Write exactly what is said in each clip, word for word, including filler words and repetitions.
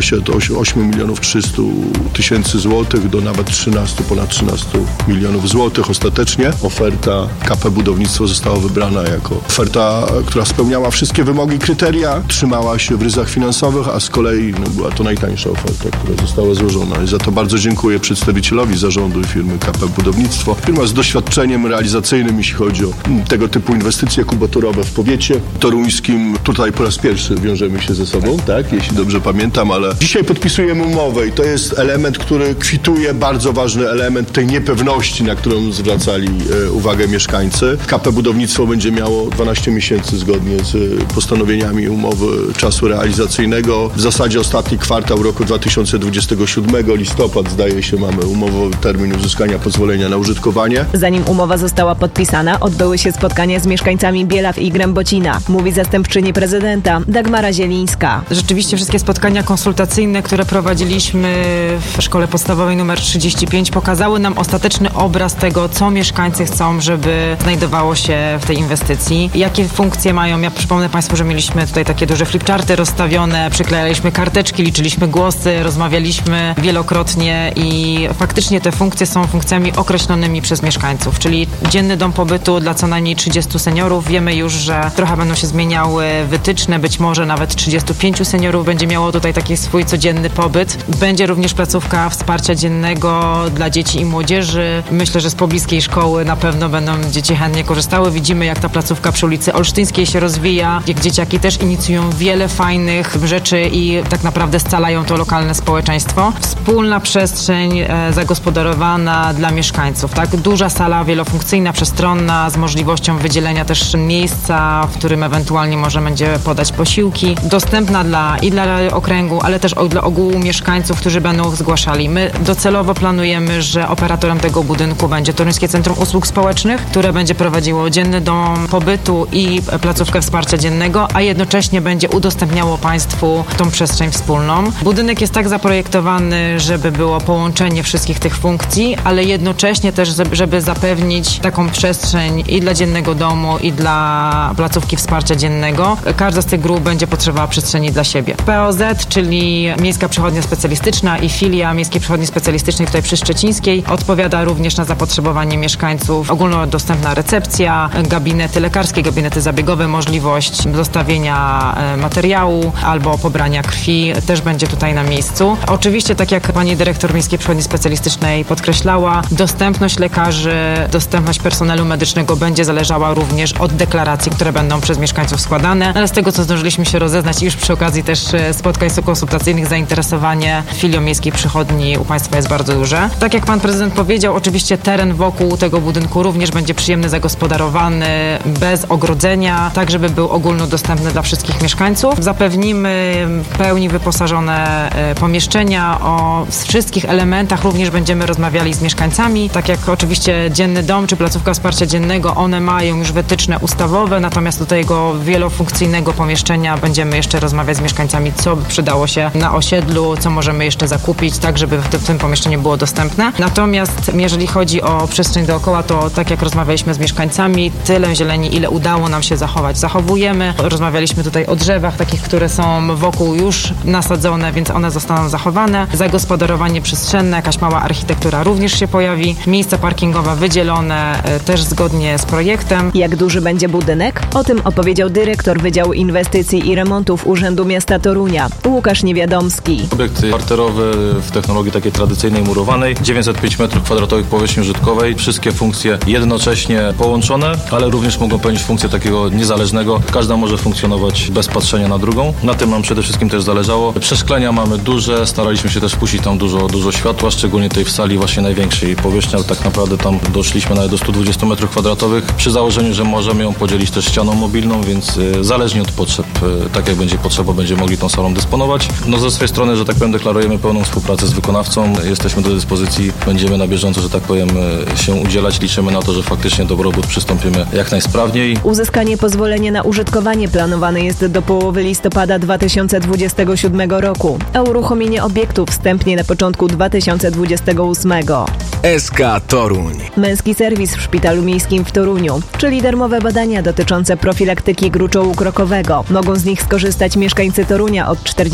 się od ośmiu milionów trzysta tysięcy złotych do nawet trzynastu, ponad trzynastu milionów złotych. Ostatecznie oferta K P Budownictwo została wybrana jako oferta, która spełniała wszystkie wymogi, kryteria, trzymała się w ryzach finansowych, a z kolei no, była to najtańsza oferta, która została złożona. I za to bardzo dziękuję przedstawicielowi zarządu firmy K P Budownictwo. Firma z doświadczeniem realizacyjnym, jeśli chodzi o tego typu inwestycje kubotorowe w powiecie toruńskim. Tutaj po raz pierwszy wiążemy się ze sobą, tak, jeśli dobrze pamiętam, ale dzisiaj podpisujemy umowę i to jest element, który kwituje, bardzo ważny element tej niepewności, na którą zwracali e, uwagę mieszkańcy. K P Budownictwo będzie miało dwanaście miesięcy zgodnie z postanowieniami umowy czasu realizacyjnego. W zasadzie ostatni kwartał roku dwa tysiące dwudziestego siódmego, listopad, zdaje się, mamy umowowy termin uzyskania pozwolenia na użytkowanie. Zanim umowa została podpisana, odbyły się spotkania z mieszkańcami Bielaw i Grębocina, mówi zastępczyni prezydenta Dagmara Zielińska. Rzeczywiście wszystkie spotkania konsultacyjne, które prowadziliśmy w szkole podstawowej numer trzydzieści pięć, pokazały nam ostateczny obraz tego, co mieszkańcy chcą, żeby znajdowało się w tej inwestycji. Jakie funkcje mają? Ja przypomnę Państwu, że mieliśmy tutaj takie duże flipcharty rozstawione, przyklejaliśmy karteczki, liczyliśmy głosy, rozmawialiśmy wielokrotnie i faktycznie te funkcje są funkcjami określonymi przez mieszkańców, czyli dzienny dom pobytu dla co najmniej trzydziestu seniorów. Wiemy już, że trochę będą się zmieniały wytyczne, być może nawet trzydziestu pięciu seniorów będzie miało tutaj taki swój codzienny pobyt. Będzie również placówka wsparcia dziennego dla dzieci i młodzieży. Myślę, że z pobliskiej szkoły na pewno będą dzieci chętnie korzystały. Widzimy, jak ta placówka przy ulicy Olsztyńskiej się rozwija, jak dzieciaki też inicjują wiele fajnych rzeczy i tak naprawdę scalają to lokalne społeczeństwo. Wspólna przestrzeń e, zagospodarowana dla mieszkańców, tak? Duża sala wielofunkcyjna, przestronna, z możliwością wydzielenia też miejsca, w którym ewentualnie może będzie podać posiłki. Dostępna dla i dla okręgu, ale też dla ogółu mieszkańców, którzy będą zgłaszali. My docelowo planujemy, że operatorem tego budynku będzie Toruńskie Centrum Usług Społecznych, które będzie prowadziło dzienny dom pobytu i placówkę wsparcia dziennego, a jednocześnie będzie udostępniało Państwu tą przestrzeń wspólną. Budynek jest tak zaprojektowany, żeby było połączenie wszystkich tych funkcji, ale jednocześnie też, żeby zapewnić taką przestrzeń i dla dziennego domu, i dla placówki wsparcia dziennego. Każda z tych grup będzie potrzebowała przestrzeni dla siebie. P O Z, czyli Miejska Przychodnia Specjalistyczna i filia Miejskiej Przychodni Specjalistycznej tutaj przy Szczecińskiej, odpowiada również na zapotrzebowanie mieszkańców. Ogólnodostępna recepcja, gabinety lekarskie, gabinety zabiegowe, możliwość dostawienia materiału albo pobrania krwi też będzie tutaj na miejscu. Oczywiście, tak jak pani dyrektor Miejskiej Przychodni Specjalistycznej podkreślała, dostępność lekarzy, dostępność personelu medycznego będzie zależała również od deklaracji, które będą przez mieszkańców składane, ale z tego, co zdążyliśmy się rozeznać już przy okazji też spotkań konsultacyjnych, zainteresowanie filią Miejskiej Przychodni u Państwa jest bardzo duże. Tak jak Pan Prezydent powiedział, oczywiście teren wokół tego budynku również będzie przyjemny, zagospodarowany, bez ogrodzenia, tak żeby był ogólnodostępny dla wszystkich mieszkańców. Zapewnimy w pełni wyposażone pomieszczenia. O wszystkich elementach również będziemy rozmawiali z mieszkańcami. Tak jak oczywiście dzienny dom czy placówka wsparcia dziennego, one mają już wytyczne ustawowe, natomiast do tego wielofunkcyjnego pomieszczenia będziemy jeszcze rozmawiać z mieszkańcami, co by przydało się na osiedlu, co możemy jeszcze zakupić, tak żeby w tym pomieszczeniu było dostępne. Natomiast jeżeli chodzi o przestrzeń dookoła, to tak jak rozmawialiśmy z mieszkańcami, tyle zieleni, ile udało nam się zachować, zachowujemy. Rozmawialiśmy tutaj o drzewach, takich, które są wokół już nasadzone, więc one zostaną zachowane. Zagospodarowanie przestrzenne, jakaś mała architektura również się pojawi. Miejsca parkingowe wydzielone też zgodnie z projektem. Jak duży będzie budynek? O tym opowiedział dyrektor Wydziału Inwestycji i Remontów Urzędu Miasta Torunia, Łukasz Niewiadomski. Obiekt parterowy w technologii takiej tradycyjnej murowanej, dziewięćset pięć metrów kwadratowych powierzchni użytkowej, wszystkie funkcje jednocześnie połączone, ale również mogą pełnić funkcję takiego niezależnego. Każda może funkcjonować bez patrzenia na drugą. Na tym nam przede wszystkim też zależało. Przeszklenia mamy duże, staraliśmy się też puścić tam dużo, dużo światła, szczególnie tej w sali właśnie największej powierzchni, ale tak naprawdę tam doszliśmy nawet do stu dwudziestu metrów kwadratowych przy założeniu, że możemy ją podzielić też ścianą mobilną, więc y, zależnie od potrzeb, y, tak jak będzie potrzeba, będziemy mogli tą salą dysponować. No ze swojej strony, że tak powiem, deklarujemy pełną współpracę z wykonawcą. Jesteśmy do dyspozycji, będziemy na bieżąco, że tak powiem, y, się udzielać. Liczymy na to, że faktycznie do robót przystąpimy jak najsprawniej. Uzyskanie pozwolenia na użytkowanie planowane jest do połowy listopada dwa tysiące dwudziestego siódmego roku, a uruchomienie obiektu wstępnie na początku dwa tysiące dwudziestego ósmego. S K Toruń. Męski serwis w Szpitalu Miejskim w Toruniu, czyli darmowe badania dotyczące profilaktyki gruczołu krokowego. Mogą z nich skorzystać mieszkańcy Torunia od czterdziestu do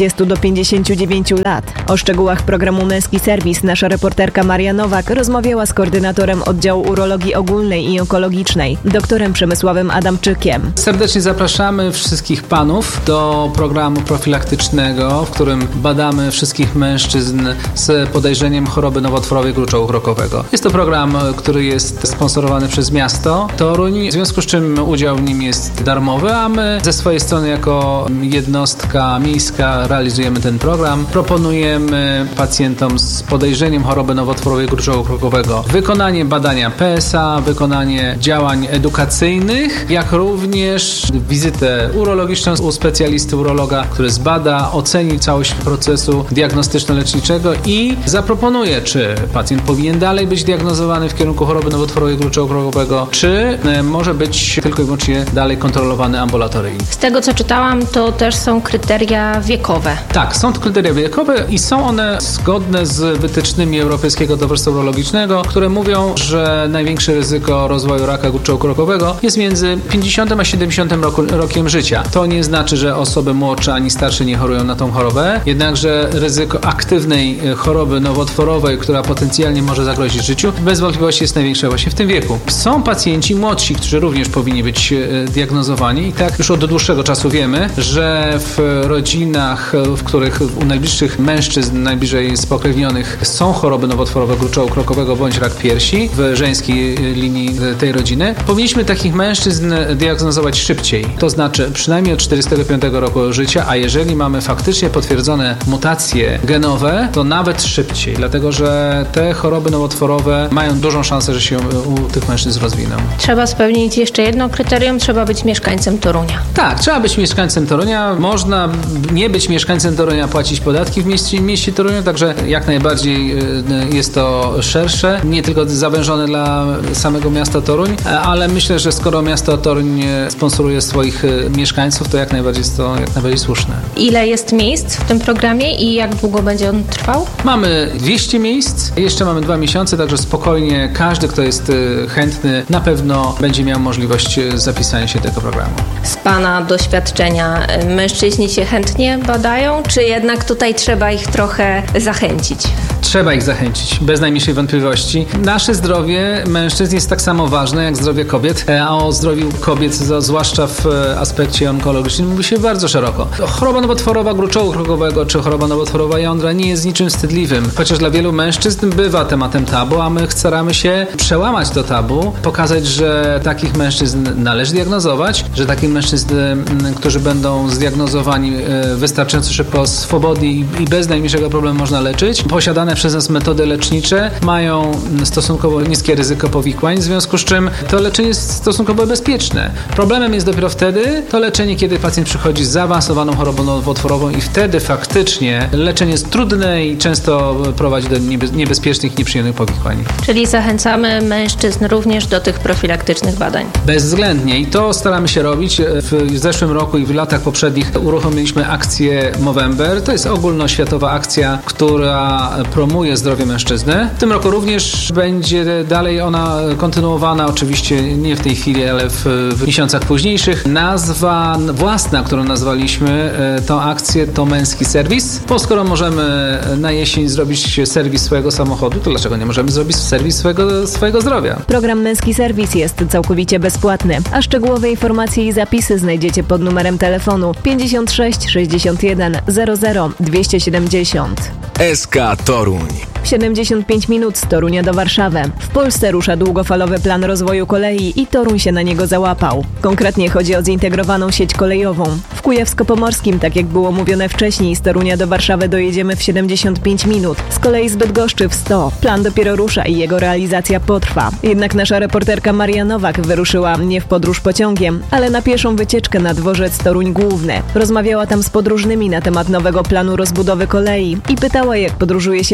pięćdziesięciu dziewięciu lat. O szczegółach programu Męski Serwis nasza reporterka Maria Nowak rozmawiała z koordynatorem oddziału urologii ogólnej i onkologicznej, doktorem Przemysławem Adamczykiem. Serdecznie zapraszamy wszystkich panów do programu profilaktycznego, w którym badamy wszystkich mężczyzn z podejrzeniem choroby nowotworowej gruczołu krokowego. Jest to program, który jest sponsorowany przez miasto Toruń, w związku z czym udział w nim jest darmowy, a my ze swojej strony jako jednostka miejska realizujemy ten program. Proponujemy pacjentom z podejrzeniem choroby nowotworowej gruczołu krokowego wykonanie badania P S A, wykonanie działań edukacyjnych, jak również wizytę urologiczną u specjalisty urologa, który zbada, oceni całość procesu diagnostyczno-leczniczego i zaproponuje, czy pacjent powinien dalej być diagnozowany w kierunku choroby nowotworowej gruczołu krokowego, czy może być tylko i wyłącznie dalej kontrolowany ambulatoryjnie. Z tego, co czytałam, to też są kryteria wiekowe. Tak, są to kryteria wiekowe i są one zgodne z wytycznymi Europejskiego Towarzystwa Urologicznego, które mówią, że największe ryzyko rozwoju raka gruczołu krokowego jest między pięćdziesiątym a siedemdziesiątym roku, rokiem życia. To nie znaczy, że osoby młodsze ani starsze nie chorują na tą chorobę, jednakże ryzyko aktywnej choroby nowotworowej, która potencjalnie może zagrozić życiu, bez wątpliwości jest największe właśnie w tym wieku. Są pacjenci młodsi, którzy również powinni być diagnozowani i tak już od dłuższego czasu wiemy, że w rodzinach, w których u najbliższych mężczyzn, najbliżej spokrewnionych są choroby nowotworowe gruczołu krokowego bądź rak piersi w żeńskiej linii tej rodziny, powinniśmy takich mężczyzn diagnozować szybciej. To znaczy przynajmniej od czterdziestego piątego roku życia, a jeżeli mamy faktycznie potwierdzone mutacje genowe, to nawet szybciej, dlatego że te choroby nowotworowe mają dużą szansę, że się u tych mężczyzn rozwiną. Trzeba spełnić jeszcze jedno kryterium, trzeba być mieszkańcem Torunia. Tak, trzeba być mieszkańcem Torunia. Można nie być mieszkańcem Torunia, płacić podatki w mieście, mieście Toruniu, także jak najbardziej jest to szersze, nie tylko zawężone dla samego miasta Toruń, ale myślę, że skoro miasto Toruń sponsoruje swoich mieszkańców, to jak najbardziej jest to jak najbardziej słuszne. Ile jest miejsc w tym programie i jak długo będzie on trwał? Mamy dwieście miejsc, jeszcze mamy dwa miesiące, także spokojnie każdy, kto jest chętny, na pewno będzie miał możliwość zapisania się do tego programu. Z Pana doświadczenia mężczyźni się chętnie badają, czy jednak tutaj trzeba ich trochę zachęcić? Trzeba ich zachęcić, bez najmniejszej wątpliwości. Nasze zdrowie mężczyzn jest tak samo ważne jak zdrowie kobiet, a o zdrowiu kobiet, zwłaszcza w aspekcie onkologicznym, mówi się bardzo szeroko. Choroba nowotworowa gruczołu krokowego czy choroba nowotworowa jądra nie jest niczym wstydliwym, chociaż dla wielu mężczyzn bywa tematem tabu, a my staramy się przełamać to tabu, pokazać, że takich mężczyzn należy diagnozować, że takich mężczyzn, którzy będą zdiagnozowani wystarczająco szybko, swobodnie i bez najmniejszego problemu można leczyć. Posiadane przez nas metody lecznicze mają stosunkowo niskie ryzyko powikłań, w związku z czym to leczenie jest stosunkowo bezpieczne. Problemem jest dopiero wtedy to leczenie, kiedy pacjent przychodzi z zaawansowaną chorobą nowotworową i wtedy faktycznie leczenie jest trudne i często prowadzi do niebezpiecznych, nieprzyjemnych powikłań. Czyli zachęcamy mężczyzn również do tych profilaktycznych badań. Bezwzględnie i to staramy się robić. W zeszłym roku i w latach poprzednich uruchomiliśmy akcję Movember. To jest ogólnoświatowa akcja, która promuje zdrowie mężczyzny. W tym roku również będzie dalej ona kontynuowana, oczywiście nie w tej chwili, ale w, w miesiącach późniejszych. Nazwa własna, którą nazwaliśmy tą akcję, to Męski Serwis, bo skoro możemy na jesień zrobić serwis swojego samochodu, to dlaczego nie możemy zrobić serwis swojego, swojego zdrowia? Program Męski Serwis jest całkowicie bezpłatny, a szczegółowe informacje i zapisy znajdziecie pod numerem telefonu pięćdziesiąt sześć sześćdziesiąt jeden zero zero dwieście siedemdziesiąt. S K Toruń. siedemdziesiąt pięć minut z Torunia do Warszawy. W Polsce rusza długofalowy plan rozwoju kolei i Toruń się na niego załapał. Konkretnie chodzi o zintegrowaną sieć kolejową. W Kujawsko-Pomorskim, tak jak było mówione wcześniej, z Torunia do Warszawy dojedziemy w siedemdziesiąt pięć minut. Z kolei z Bydgoszczy w sto. Plan dopiero rusza i jego realizacja potrwa. Jednak nasza reporterka Maria Nowak wyruszyła nie w podróż pociągiem, ale na pieszą wycieczkę na dworzec Toruń Główny. Rozmawiała tam z podróżnymi na temat nowego planu rozbudowy kolei i pytała, jak podróżuje się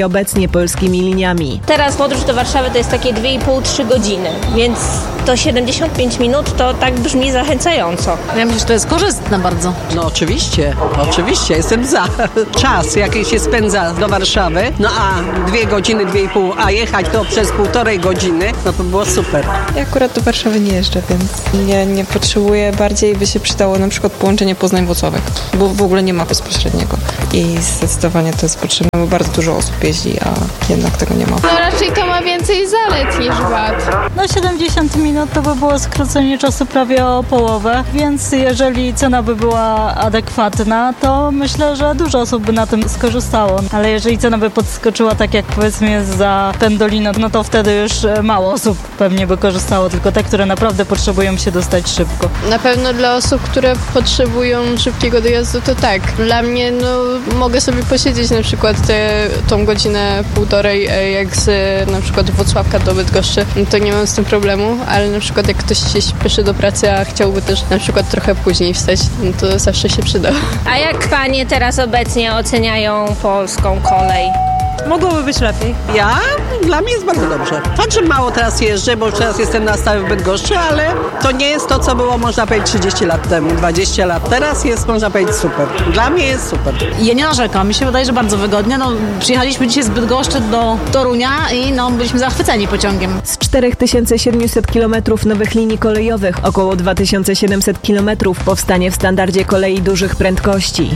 obecnie polskimi liniami. Teraz podróż do Warszawy to jest takie dwie i pół do trzech godziny, więc to siedemdziesiąt pięć minut to tak brzmi zachęcająco. Ja myślę, że to jest korzystne bardzo. No oczywiście, oczywiście, jestem za. Czas, jaki się spędza do Warszawy, no a dwie godziny, dwie i pół, a jechać to przez półtorej godziny, no to było super. Ja akurat do Warszawy nie jeżdżę, więc nie, nie potrzebuję. Bardziej by się przydało na przykład połączenie Poznań-Włocławek, bo w ogóle nie ma bezpośredniego i zdecydowanie to jest potrzebne, bo bardzo dużo osób jeździ, a jednak tego nie ma. No raczej to ma więcej zalet niż wad. No siedemdziesiąt minut to by było skrócenie czasu prawie o połowę, więc jeżeli cena by była adekwatna, to myślę, że dużo osób by na tym skorzystało. Ale jeżeli cena by podskoczyła tak jak powiedzmy jest za Pendolino, no to wtedy już mało osób pewnie by korzystało, tylko te, które naprawdę potrzebują się dostać szybko. Na pewno dla osób, które potrzebują szybkiego dojazdu, to tak. Dla mnie, no, mogę sobie posiedzieć na przykład te, tą godzinę, półtorej, jak z na przykład Włocławka do Bydgoszczy, no to nie mam z tym problemu, ale na przykład jak ktoś się śpieszy do pracy, a chciałby też na przykład trochę później wstać, no to zawsze się przyda. A jak panie teraz obecnie oceniają polską kolej? Mogłoby być lepiej. Ja? Dla mnie jest bardzo dobrze. Fakt, że mało teraz jeżdżę, bo teraz jestem na stałe w Bydgoszczy, ale to nie jest to, co było, można powiedzieć, trzydzieści lat temu, dwadzieścia lat. Teraz jest, można powiedzieć, super. Dla mnie jest super. Ja nie narzekam, mi się wydaje, że bardzo wygodnie. No, przyjechaliśmy dzisiaj z Bydgoszczy do Torunia i no, byliśmy zachwyceni pociągiem. Z cztery tysiące siedemset kilometrów nowych linii kolejowych około dwa tysiące siedemset kilometrów powstanie w standardzie kolei dużych prędkości.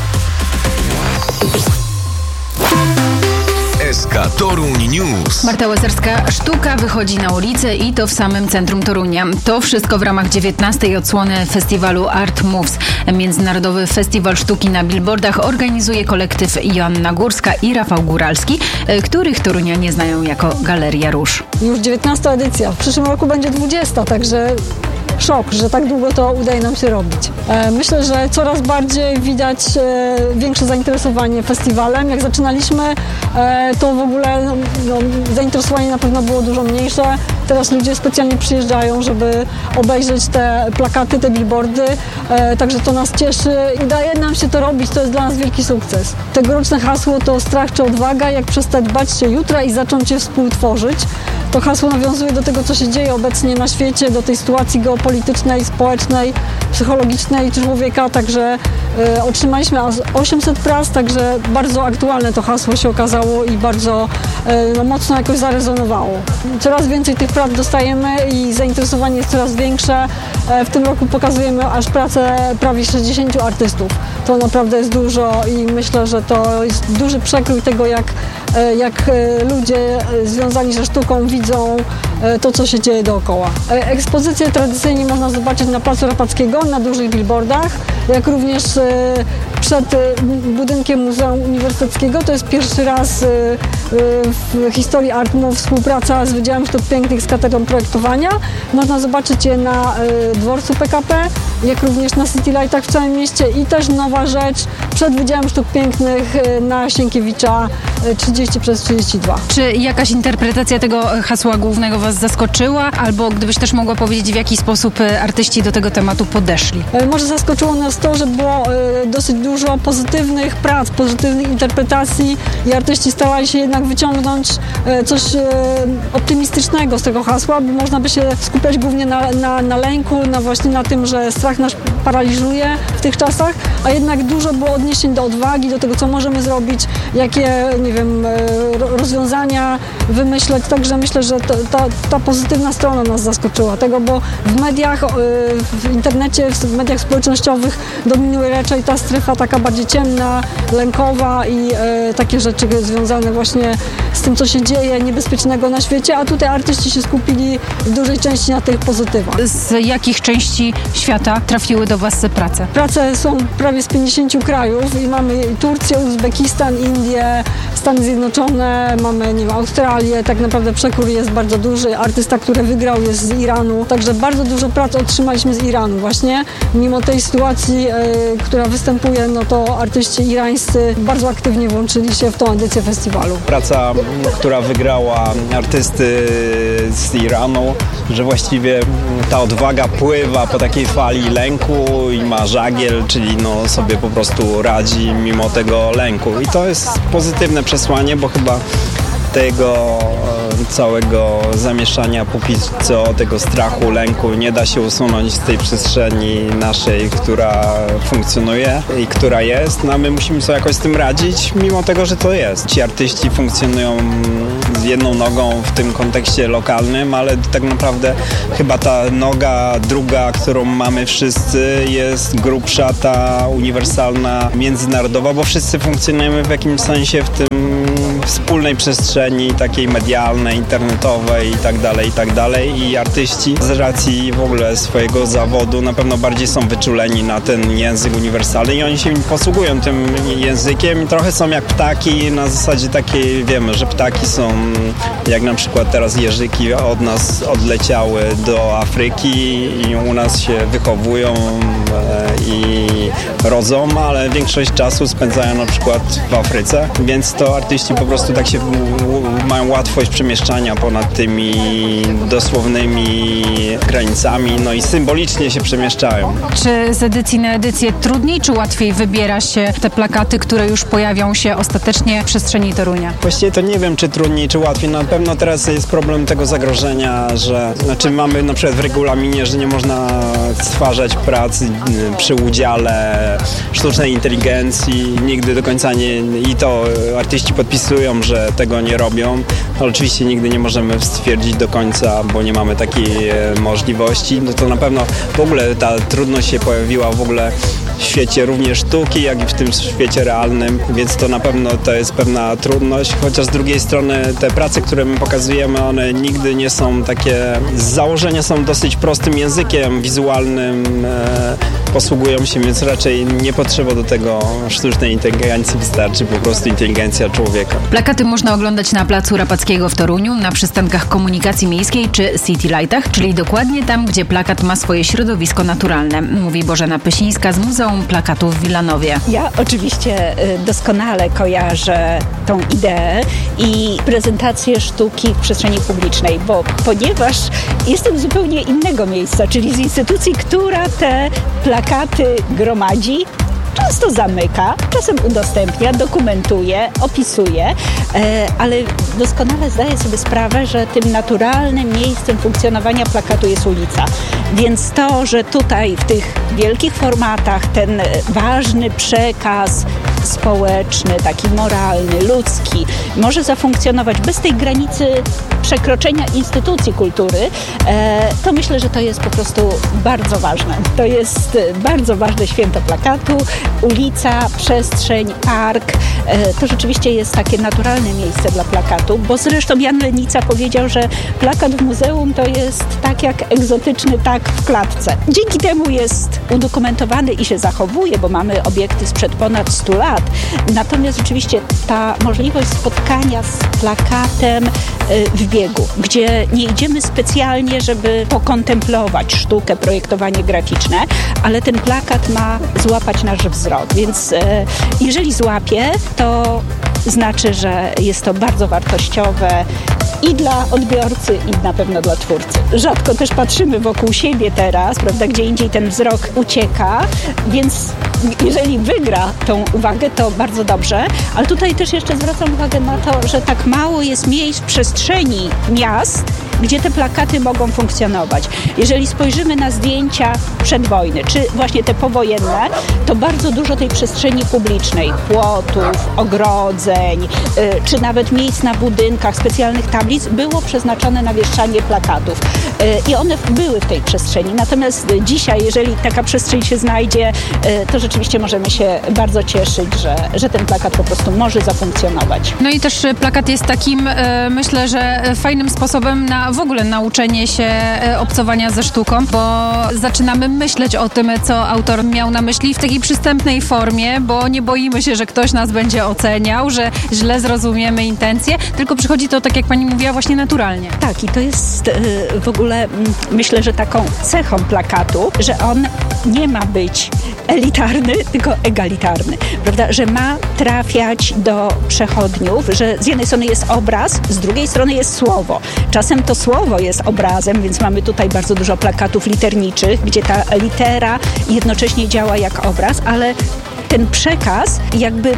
S K Toruń News. Marta Łazarska. Sztuka wychodzi na ulicę i to w samym centrum Torunia. To wszystko w ramach dziewiętnastej odsłony festiwalu Art Moves. Międzynarodowy Festiwal Sztuki na Billboardach organizuje kolektyw Joanna Górska i Rafał Góralski, których Torunianie znają jako Galeria Róż. Już dziewiętnasta edycja. W przyszłym roku będzie dwudziesta, także szok, że tak długo to udaje nam się robić. Myślę, że coraz bardziej widać większe zainteresowanie festiwalem. Jak zaczynaliśmy, to w ogóle no, no, zainteresowanie na pewno było dużo mniejsze. Teraz ludzie specjalnie przyjeżdżają, żeby obejrzeć te plakaty, te billboardy, także to nas cieszy. Udaje nam się to robić, to jest dla nas wielki sukces. Tegoroczne hasło to strach czy odwaga, jak przestać bać się jutra i zacząć je współtworzyć. To hasło nawiązuje do tego, co się dzieje obecnie na świecie, do tej sytuacji geopolitycznej, społecznej, psychologicznej człowieka, także y, otrzymaliśmy osiemset pras, także bardzo aktualne to hasło się okazało i bardzo y, no, mocno jakoś zarezonowało. Coraz więcej tych prac dostajemy i zainteresowanie jest coraz większe. E, w tym roku pokazujemy aż pracę prawie sześćdziesięciu artystów. To naprawdę jest dużo i myślę, że to jest duży przekrój tego, jak, jak ludzie związani ze sztuką widzą to, co się dzieje dookoła. Ekspozycje tradycyjnie można zobaczyć na Placu Rapackiego, na dużych billboardach, jak również przed budynkiem Muzeum Uniwersyteckiego. To jest pierwszy raz w historii Art Move współpraca z Wydziałem Sztuk Pięknych z Katedrą Projektowania. Można zobaczyć je na dworcu P K P, jak również na City Lightach w całym mieście i też nowa rzecz przed Wydziałem Sztuk Pięknych na Sienkiewicza trzydzieści przez trzydzieści dwa. Czy jakaś interpretacja tego hasła głównego Was zaskoczyła? Albo gdybyś też mogła powiedzieć, w jaki sposób artyści do tego tematu podeszli? Może zaskoczyło nas to, że było dosyć dużo pozytywnych prac, pozytywnych interpretacji i artyści starali się jednak wyciągnąć coś optymistycznego z tego hasła, bo można by się skupiać głównie na, na, na lęku, na właśnie na tym, że strach nas paraliżuje w tych czasach, a jednak dużo było odniesień do odwagi, do tego, co możemy zrobić, jakie, nie wiem, rozwiązania wymyśleć, także myślę, że to, ta, ta pozytywna strona nas zaskoczyła tego, bo w mediach, w internecie, w mediach społecznościowych dominuje raczej ta strefa taka bardziej ciemna, lękowa i e, takie rzeczy związane właśnie z tym, co się dzieje niebezpiecznego na świecie, a tutaj artyści się skupili w dużej części na tych pozytywach. Z jakich części świata trafiły do Was prace? Prace są prawie z pięćdziesięciu krajów i mamy Turcję, Uzbekistan, Indię, Stany Zjednoczone, mamy, nie wiem, Australię, tak naprawdę przekrój jest bardzo duży. Artysta, który wygrał, jest z Iranu, także bardzo dużo prac otrzymaliśmy z Iranu właśnie. Mimo tej sytuacji, e, która występuje, no to artyści irańscy bardzo aktywnie włączyli się w tą edycję festiwalu. Praca, która wygrała artysty z Iranu, że właściwie ta odwaga pływa po takiej fali lęku i ma żagiel, czyli no sobie po prostu radzi mimo tego lęku. I to jest pozytywne przesłanie przesłanie, bo chyba tego całego zamieszania póki co, tego strachu, lęku nie da się usunąć z tej przestrzeni naszej, która funkcjonuje i która jest. No a my musimy sobie jakoś z tym radzić, mimo tego, że to jest. Ci artyści funkcjonują z jedną nogą w tym kontekście lokalnym, ale tak naprawdę chyba ta noga druga, którą mamy wszyscy, jest grubsza, ta uniwersalna, międzynarodowa, bo wszyscy funkcjonujemy w jakimś sensie w tym wspólnej przestrzeni takiej medialnej, internetowej i tak dalej, i tak dalej. I artyści z racji w ogóle swojego zawodu na pewno bardziej są wyczuleni na ten język uniwersalny i oni się posługują tym językiem. Trochę są jak ptaki, na zasadzie takiej, wiemy, że ptaki są jak na przykład teraz jeżyki od nas odleciały do Afryki i u nas się wychowują i rodzą, ale większość czasu spędzają na przykład w Afryce, więc to artyści po prostu tak się mają łatwość przemieszczania ponad tymi dosłownymi granicami, no i symbolicznie się przemieszczają. Czy z edycji na edycję trudniej, czy łatwiej wybiera się te plakaty, które już pojawią się ostatecznie w przestrzeni Torunia? Właściwie to nie wiem, czy trudniej, czy łatwiej. Na pewno teraz jest problem tego zagrożenia, że znaczy mamy na przykład w regulaminie, że nie można stwarzać prac przy udziale sztucznej inteligencji. Nigdy do końca nie, i to artyści podpisują, że tego nie robią. Ale oczywiście nigdy nie możemy stwierdzić do końca, bo nie mamy takiej możliwości. No to na pewno w ogóle ta trudność się pojawiła w ogóle w świecie również sztuki, jak i w tym świecie realnym, więc to na pewno to jest pewna trudność, chociaż z drugiej strony te prace, które my pokazujemy, one nigdy nie są takie, z założenia są dosyć prostym językiem wizualnym, e, posługują się, więc raczej nie potrzeba do tego sztucznej inteligencji, wystarczy po prostu inteligencja człowieka. Plakaty można oglądać na Placu Rapackiego w Toruniu, na przystankach komunikacji miejskiej czy City Lightach, czyli dokładnie tam, gdzie plakat ma swoje środowisko naturalne, mówi Bożena Pysińska z Muzeum Plakatu w Wilanowie. Ja oczywiście doskonale kojarzę tą ideę i prezentację sztuki w przestrzeni publicznej, bo ponieważ jestem z zupełnie innego miejsca, czyli z instytucji, która te plakaty gromadzi, często zamyka, czasem udostępnia, dokumentuje, opisuje, ale doskonale zdaję sobie sprawę, że tym naturalnym miejscem funkcjonowania plakatu jest ulica. Więc to, że tutaj w tych wielkich formatach ten ważny przekaz społeczny, taki moralny, ludzki, może zafunkcjonować bez tej granicy przekroczenia instytucji kultury, to myślę, że to jest po prostu bardzo ważne. To jest bardzo ważne święto plakatu, ulica, przestrzeń, park. To rzeczywiście jest takie naturalne miejsce dla plakatu, bo zresztą Jan Lenica powiedział, że plakat w muzeum to jest tak jak egzotyczny tak w klatce. Dzięki temu jest udokumentowany i się zachowuje, bo mamy obiekty sprzed ponad stu lat. Natomiast rzeczywiście ta możliwość spotkania z plakatem w biegu, gdzie nie idziemy specjalnie, żeby pokontemplować sztukę, projektowanie graficzne, ale ten plakat ma złapać nasz wzrok. Więc e, jeżeli złapie, to znaczy, że jest to bardzo wartościowe i dla odbiorcy, i na pewno dla twórcy. Rzadko też patrzymy wokół siebie teraz, prawda, gdzie indziej ten wzrok ucieka, więc jeżeli wygra tą uwagę, to bardzo dobrze, ale tutaj też jeszcze zwracam uwagę na to, że tak mało jest miejsc w przestrzeni miast, gdzie te plakaty mogą funkcjonować. Jeżeli spojrzymy na zdjęcia przed wojny, czy właśnie te powojenne, to bardzo dużo tej przestrzeni publicznej, płotów, ogrodzeń, yy, czy nawet miejsc na budynkach, specjalnych tablic było przeznaczone na wieszczanie plakatów. Yy, I one były w tej przestrzeni. Natomiast dzisiaj, jeżeli taka przestrzeń się znajdzie, yy, to rzeczywiście możemy się bardzo cieszyć, że, że ten plakat po prostu może zafunkcjonować. No i też plakat jest takim, yy, myślę, że fajnym sposobem na w ogóle nauczenie się obcowania ze sztuką, bo zaczynamy myśleć o tym, co autor miał na myśli w takiej przystępnej formie, bo nie boimy się, że ktoś nas będzie oceniał, że źle zrozumiemy intencje, tylko przychodzi to, tak jak pani mówiła, właśnie naturalnie. Tak, i to jest yy, w ogóle, myślę, że taką cechą plakatu, że on nie ma być elitarny, tylko egalitarny, prawda, że ma trafiać do przechodniów, że z jednej strony jest obraz, z drugiej strony jest słowo. Czasem to słowo jest obrazem, więc mamy tutaj bardzo dużo plakatów literniczych, gdzie ta litera jednocześnie działa jak obraz, ale ten przekaz jakby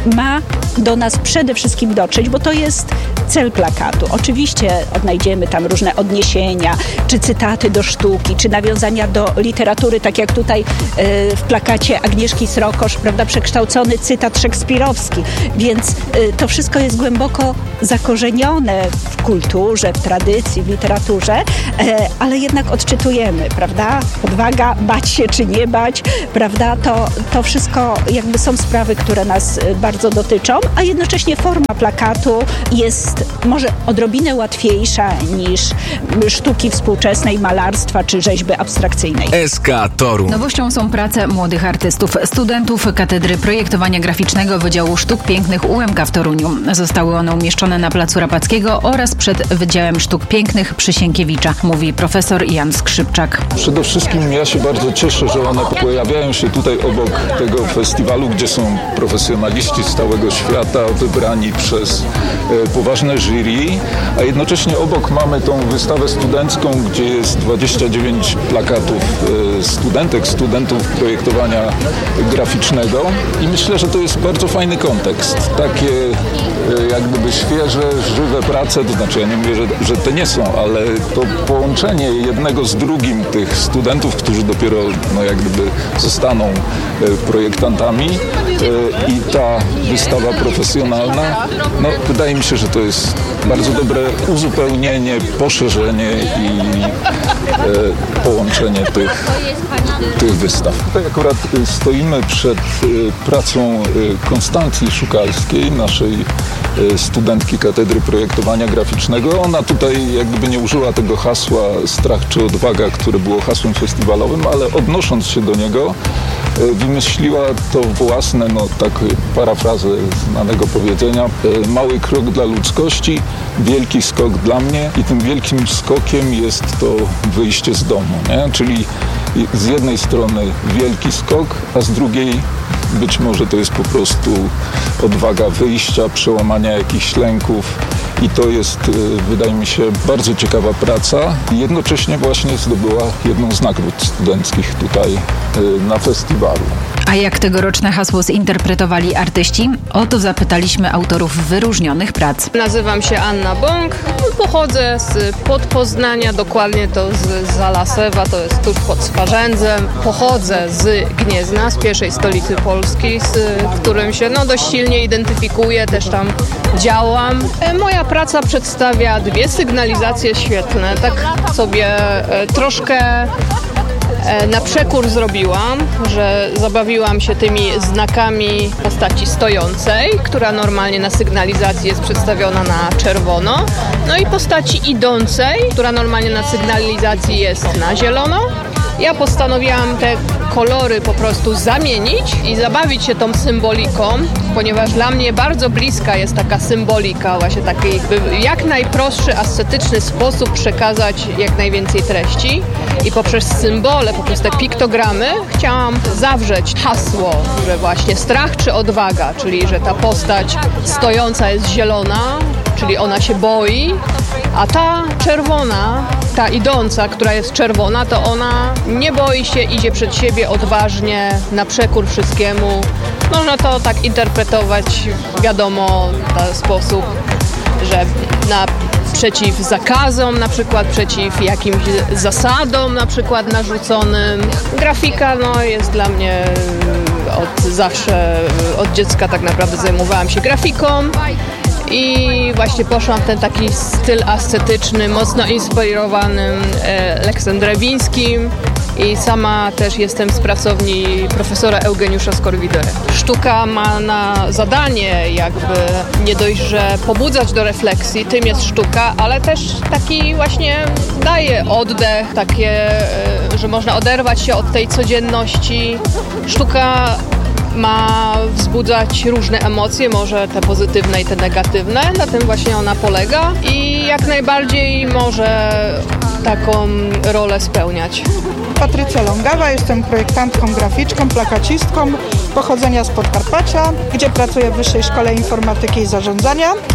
ma do nas przede wszystkim dotrzeć, bo to jest cel plakatu. Oczywiście odnajdziemy tam różne odniesienia, czy cytaty do sztuki, czy nawiązania do literatury, tak jak tutaj y, w plakacie Agnieszki Srokosz, prawda, przekształcony cytat szekspirowski. Więc y, to wszystko jest głęboko zakorzenione w kulturze, w tradycji, w literaturze, y, ale jednak odczytujemy, prawda? Odwaga, bać się czy nie bać, prawda? To, to wszystko jakby są sprawy, które nas y, bardzo dotyczą, a jednocześnie forma plakatu jest może odrobinę łatwiejsza niż sztuki współczesnej, malarstwa czy rzeźby abstrakcyjnej. S K Toruń. Nowością są prace młodych artystów, studentów Katedry Projektowania Graficznego Wydziału Sztuk Pięknych U M K w Toruniu. Zostały one umieszczone na Placu Rapackiego oraz przed Wydziałem Sztuk Pięknych przy Sienkiewicza, mówi profesor Jan Skrzypczak. Przede wszystkim ja się bardzo cieszę, że one pojawiają się tutaj obok tego festiwalu, gdzie są profesjonaliści z całego świata wybrani przez e, poważne jury, a jednocześnie obok mamy tą wystawę studencką, gdzie jest dwadzieścia dziewięć plakatów e, studentek, studentów projektowania graficznego i myślę, że to jest bardzo fajny kontekst. Takie e, jak gdyby świeże, żywe prace, to znaczy ja nie mówię, że, że te nie są, ale to połączenie jednego z drugim tych studentów, którzy dopiero no, jak gdyby zostaną e, projektantami e, i ta wystawa profesjonalna, no wydaje mi się, że to jest bardzo dobre uzupełnienie, poszerzenie i e, połączenie tych, tych wystaw. Tutaj akurat stoimy przed e, pracą e, Konstancji Szukalskiej, naszej e, studentki Katedry Projektowania Graficznego. Ona tutaj jakby nie użyła tego hasła strach czy odwaga, które było hasłem festiwalowym, ale odnosząc się do niego, e, wymyśliła to własne, no tak parafrazę znanego powiedzenia, e, mały krok dla ludzkości, wielki skok dla mnie i tym wielkim skokiem jest to wyjście z domu, nie? Czyli z jednej strony wielki skok, a z drugiej być może to jest po prostu odwaga wyjścia, przełamania jakichś lęków i to jest, wydaje mi się, bardzo ciekawa praca. Jednocześnie właśnie zdobyła jedną z nagród studenckich tutaj na festiwalu. A jak tegoroczne hasło zinterpretowali artyści? O to zapytaliśmy autorów wyróżnionych prac. Nazywam się Anna Bąk, pochodzę z Podpoznania, dokładnie to z Zalasewa, to jest tuż pod Swarzędzem. Pochodzę z Gniezna, z pierwszej stolicy Polski, z którym się no, dość silnie identyfikuję, też tam działam. Moja praca przedstawia dwie sygnalizacje świetlne, tak sobie troszkę na przekór zrobiłam, że zabawiłam się tymi znakami postaci stojącej, która normalnie na sygnalizacji jest przedstawiona na czerwono, no i postaci idącej, która normalnie na sygnalizacji jest na zielono. Ja postanowiłam te kolory po prostu zamienić i zabawić się tą symboliką, ponieważ dla mnie bardzo bliska jest taka symbolika, właśnie taki jakby jak najprostszy, ascetyczny sposób przekazać jak najwięcej treści i poprzez symbole, poprzez te piktogramy chciałam zawrzeć hasło, że właśnie strach czy odwaga, czyli że ta postać stojąca jest zielona, czyli ona się boi, a ta czerwona, ta idąca, która jest czerwona, to ona nie boi się, idzie przed siebie odważnie, na przekór wszystkiemu. Można to tak interpretować, wiadomo, w ten sposób, że naprzeciw zakazom, na przykład przeciw jakimś zasadom, na przykład narzuconym. Grafika no, jest dla mnie od zawsze, od dziecka tak naprawdę zajmowałam się grafiką. I właśnie poszłam w ten taki styl ascetyczny, mocno inspirowanym e, Leksem Drewińskim i sama też jestem z pracowni profesora Eugeniusza Skorwidery. Sztuka ma na zadanie jakby nie dość, że pobudzać do refleksji, tym jest sztuka, ale też taki właśnie daje oddech, takie, e, że można oderwać się od tej codzienności. Sztuka ma wzbudzać różne emocje, może te pozytywne i te negatywne. Na tym właśnie ona polega i jak najbardziej może taką rolę spełniać. Patrycja Longawa, jestem projektantką graficzką, plakacistką pochodzenia z Podkarpacia, gdzie pracuję w Wyższej Szkole Informatyki i Zarządzania.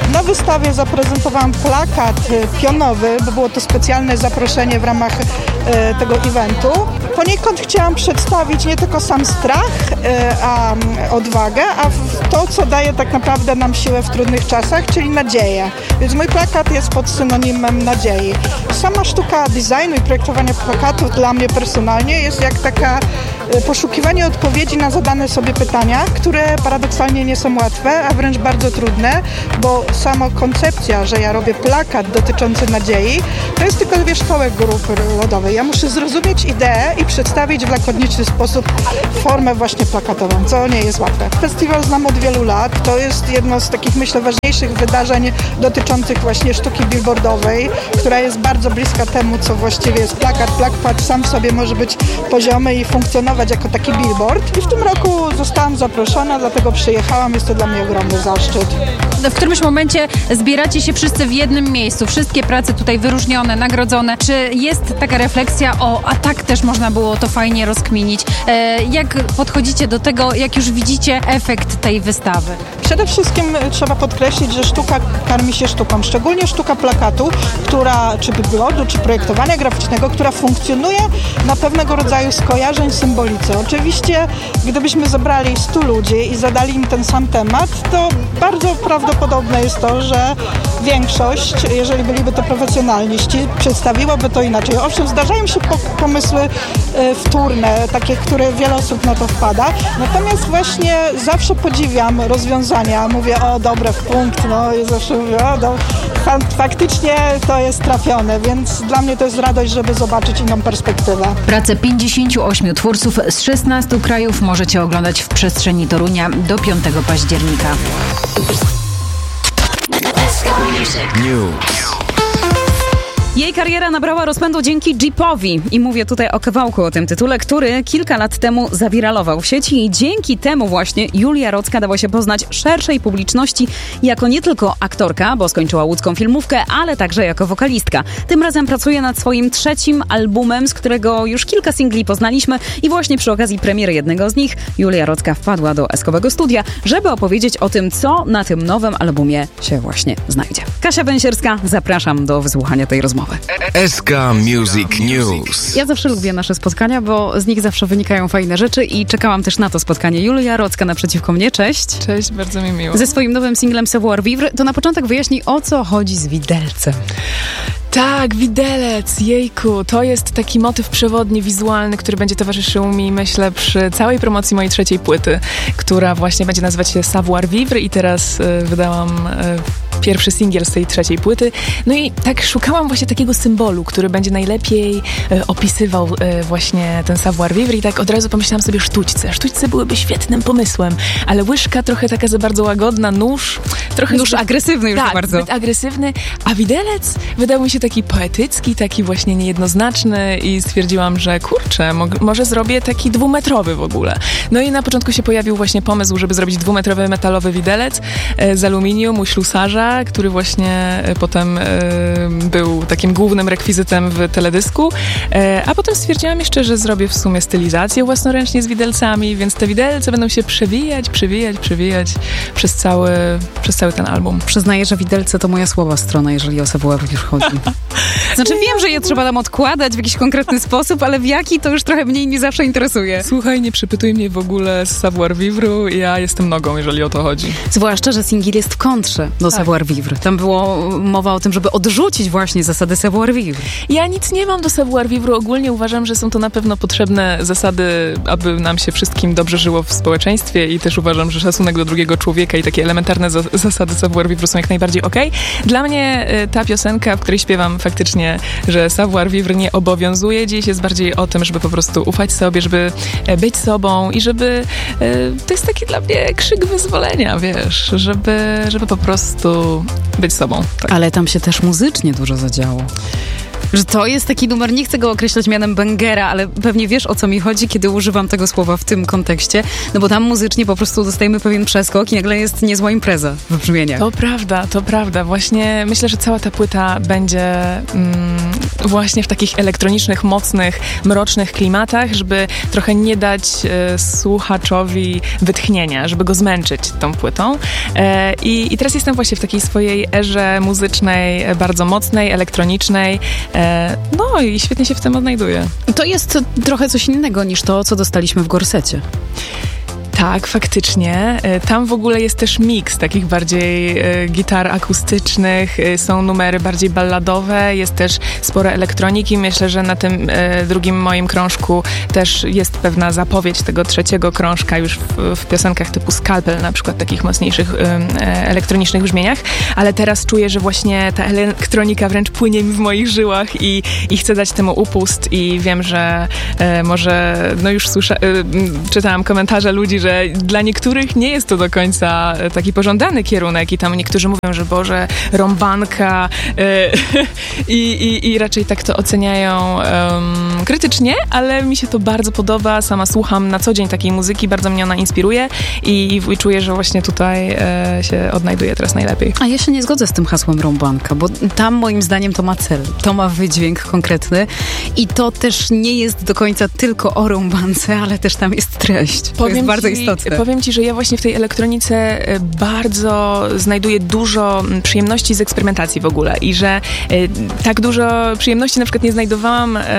Na wystawie zaprezentowałam plakat pionowy, bo było to specjalne zaproszenie w ramach e, tego eventu. Poniekąd chciałam przedstawić nie tylko sam strach, e, a odwagę, a to, co daje tak naprawdę nam siłę w trudnych czasach, czyli nadzieję. Więc mój plakat jest pod synonimem nadziei. Sama sztuka designu i projektowania plakatów dla mnie personalnie jest jak taka poszukiwanie odpowiedzi na zadane sobie pytania, które paradoksalnie nie są łatwe, a wręcz bardzo trudne, bo sama koncepcja, że ja robię plakat dotyczący nadziei, to jest tylko wierzchołek grupy lodowej. Ja muszę zrozumieć ideę i przedstawić w lakoniczny sposób formę właśnie plakatową, co nie jest łatwe. Festiwal znam od wielu lat. To jest jedno z takich, myślę, ważniejszych wydarzeń dotyczących właśnie sztuki billboardowej, która jest bardzo bliska temu, co właściwie jest plakat. Plakat sam w sobie może być poziomy i funkcjonować jako taki billboard. I w tym roku zostałam zaproszona, dlatego przyjechałam. Jest to dla mnie ogromny zaszczyt. W którymś momencie zbieracie się wszyscy w jednym miejscu, wszystkie prace tutaj wyróżnione, nagrodzone. Czy jest taka refleksja, o, a tak też można było to fajnie rozkminić? E, jak podchodzicie do tego, jak już widzicie efekt tej wystawy? Przede wszystkim trzeba podkreślić, że sztuka karmi się sztuką, szczególnie sztuka plakatu, która, czy billboardu, czy projektowania graficznego, która funkcjonuje na pewnego rodzaju skojarzeń, symbolice. Oczywiście, gdybyśmy zebrali stu ludzi i zadali im ten sam temat, to bardzo prawdopodobne jest to, że większość, jeżeli byliby to profesjonaliści, przedstawiłaby to inaczej. Owszem, zdarzają się po- pomysły e, wtórne, takie, które wiele osób na to wpada, natomiast właśnie zawsze podziwiam rozwiązania. Mówię, o, dobre, w punkt, no i zawsze mówię, o, do, faktycznie to jest trafione, więc dla mnie to jest radość, żeby zobaczyć inną perspektywę. Pracę pięćdziesięciu ośmiu twórców z szesnastu krajów możecie oglądać w przestrzeni Torunia do piątego października. News. Jej kariera nabrała rozpędu dzięki Jeepowi i mówię tutaj o kawałku o tym tytule, który kilka lat temu zawiralował w sieci i dzięki temu właśnie Julia Rocka dała się poznać szerszej publiczności jako nie tylko aktorka, bo skończyła łódzką filmówkę, ale także jako wokalistka. Tym razem pracuje nad swoim trzecim albumem, z którego już kilka singli poznaliśmy i właśnie przy okazji premiery jednego z nich Julia Rocka wpadła do Eskowego Studia, żeby opowiedzieć o tym, co na tym nowym albumie się właśnie znajdzie. Kasia Węsierska, zapraszam do wysłuchania tej rozmowy. S K Music News. Ja zawsze lubię nasze spotkania, bo z nich zawsze wynikają fajne rzeczy i czekałam też na to spotkanie. Julia Rocka naprzeciwko mnie, cześć. Cześć, bardzo mi miło. Ze swoim nowym singlem Savoir Vivre, to na początek wyjaśnij, o co chodzi z widelcem. Tak, widelec, jejku, to jest taki motyw przewodni, wizualny, który będzie towarzyszył mi, myślę, przy całej promocji mojej trzeciej płyty, która właśnie będzie nazywać się Savoir Vivre i teraz y, wydałam y, pierwszy singiel z tej trzeciej płyty. No i tak szukałam właśnie takiego symbolu, który będzie najlepiej y, opisywał y, właśnie ten Savoir Vivre i tak od razu pomyślałam sobie sztućce. Sztućce byłyby świetnym pomysłem, ale łyżka trochę taka za bardzo łagodna, nóż trochę... Nóż zbyt, agresywny już tak, bardzo. zbyt agresywny, a widelec wydał mi się taki poetycki, taki właśnie niejednoznaczny i stwierdziłam, że kurczę, mo- może zrobię taki dwumetrowy w ogóle. No i na początku się pojawił właśnie pomysł, żeby zrobić dwumetrowy metalowy widelec e, z aluminium u ślusarza, który właśnie e, potem e, był takim głównym rekwizytem w teledysku, e, a potem stwierdziłam jeszcze, że zrobię w sumie stylizację własnoręcznie z widelcami, więc te widelce będą się przewijać, przewijać, przewijać przez cały, przez cały ten album. Przyznaję, że widelce to moja słaba strona, jeżeli o Savoir Vivre chodzi. Znaczy wiem, że je trzeba tam odkładać w jakiś konkretny sposób, ale w jaki to już trochę mniej mnie zawsze interesuje. Słuchaj, nie przypytuj mnie w ogóle z Savoir Vivre, ja jestem nogą, jeżeli o to chodzi. Zwłaszcza, że singiel jest w kontrze do tak. Savoir Vivre. Tam było mowa o tym, żeby odrzucić właśnie zasady Savoir Vivre. Ja nic nie mam do Savoir Vivre. Ogólnie uważam, że są to na pewno potrzebne zasady, aby nam się wszystkim dobrze żyło w społeczeństwie i też uważam, że szacunek do drugiego człowieka i takie elementarne za- zasady Savoir Vivre są jak najbardziej okej. Okay. Dla mnie y, ta piosenka, w której śpiewam faktycznie, że Savoir Vivre nie obowiązuje. Dziś jest bardziej o tym, żeby po prostu ufać sobie, żeby być sobą i żeby... To jest taki dla mnie krzyk wyzwolenia, wiesz, żeby, żeby po prostu być sobą. Tak. Ale tam się też muzycznie dużo zadziało. Że to jest taki numer, nie chcę go określać mianem bangera, ale pewnie wiesz, o co mi chodzi, kiedy używam tego słowa w tym kontekście, no bo tam muzycznie po prostu dostajemy pewien przeskok i nagle jest niezła impreza w brzmieniach. To prawda, to prawda. Właśnie myślę, że cała ta płyta będzie mm, właśnie w takich elektronicznych, mocnych, mrocznych klimatach, żeby trochę nie dać e, słuchaczowi wytchnienia, żeby go zmęczyć tą płytą. E, i, I teraz jestem właśnie w takiej swojej erze muzycznej, e, bardzo mocnej, elektronicznej. E, no i świetnie się w tym odnajduję. To jest trochę coś innego niż to, co dostaliśmy w Gorsecie. Tak, faktycznie. Tam w ogóle jest też miks takich bardziej e, gitar akustycznych, e, są numery bardziej balladowe, jest też sporo elektroniki. Myślę, że na tym e, drugim moim krążku też jest pewna zapowiedź tego trzeciego krążka już w, w piosenkach typu Scalpel, na przykład takich mocniejszych e, elektronicznych brzmieniach, ale teraz czuję, że właśnie ta elektronika wręcz płynie mi w moich żyłach i, i chcę dać temu upust i wiem, że e, może, no już słyszę, e, czytałam komentarze ludzi, że dla niektórych nie jest to do końca taki pożądany kierunek i tam niektórzy mówią, że Boże, rąbanka yy, i, i raczej tak to oceniają um, krytycznie, ale mi się to bardzo podoba, sama słucham na co dzień takiej muzyki, bardzo mnie ona inspiruje i, i czuję, że właśnie tutaj e, się odnajduję teraz najlepiej. A ja się nie zgodzę z tym hasłem rąbanka, bo tam moim zdaniem to ma cel, to ma wydźwięk konkretny i to też nie jest do końca tylko o rąbance, ale też tam jest treść. To Powiem jest bardzo ci, istotne. Powiem ci, że ja właśnie w tej elektronice bardzo znajduję dużo przyjemności z eksperymentacji w ogóle i że tak dużo przyjemności na przykład nie znajdowałam um,